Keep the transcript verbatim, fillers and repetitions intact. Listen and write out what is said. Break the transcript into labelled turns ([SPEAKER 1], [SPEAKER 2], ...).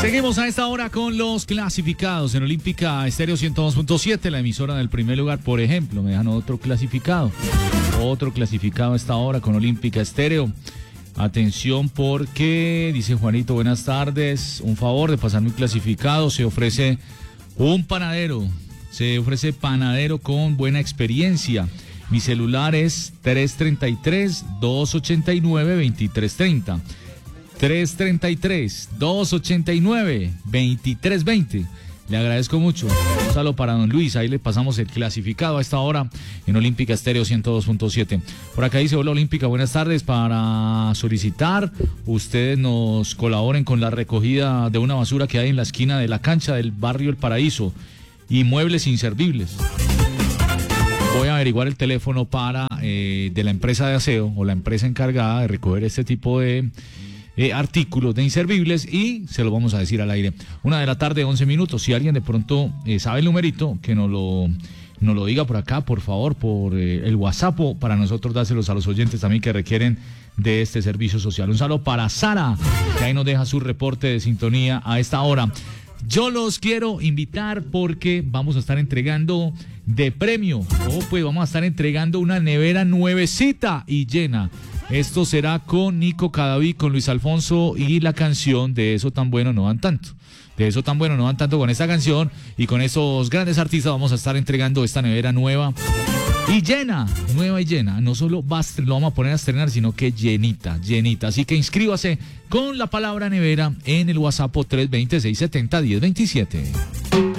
[SPEAKER 1] Seguimos a esta hora con los clasificados en Olímpica Estéreo ciento dos punto siete, la emisora del primer lugar. Por ejemplo, me dejan otro clasificado. Otro clasificado a esta hora con Olímpica Estéreo. Atención porque, dice Juanito, buenas tardes. Un favor de pasar mi clasificado. Se ofrece un panadero. Se ofrece panadero con buena experiencia. Mi celular es tres tres tres, dos ocho nueve, dos tres tres cero. tres tres tres, dos ocho nueve, dos tres dos cero. Le agradezco mucho. Un saludo para don Luis. Ahí le pasamos el clasificado a esta hora en Olímpica Estéreo ciento dos punto siete. Por acá dice, hola Olímpica, buenas tardes. Para solicitar, ustedes nos colaboren con la recogida de una basura que hay en la esquina de la cancha del barrio El Paraíso y muebles inservibles. Voy a averiguar el teléfono para eh, de la empresa de aseo o la empresa encargada de recoger este tipo de Eh, artículos de inservibles y se lo vamos a decir al aire. Una de la tarde, once minutos. Si alguien de pronto eh, sabe el numerito, que nos lo, nos lo diga por acá, por favor, por eh, el WhatsApp, para nosotros dárselos a los oyentes también que requieren de este servicio social. Un saludo para Sara, que ahí nos deja su reporte de sintonía a esta hora. Yo los quiero invitar porque vamos a estar entregando de premio. Oh, pues vamos a estar entregando una nevera nuevecita y llena. Esto será con Nico Cadaví, con Luis Alfonso y la canción De Eso Tan Bueno No Dan Tanto. De Eso Tan Bueno No Dan Tanto, con esta canción y con esos grandes artistas vamos a estar entregando esta nevera nueva y llena, nueva y llena. No solo va a, lo vamos a poner a estrenar, sino que llenita, llenita. Así que inscríbase con la palabra nevera en el WhatsApp tres dos cero, seis siete cero, uno cero dos siete.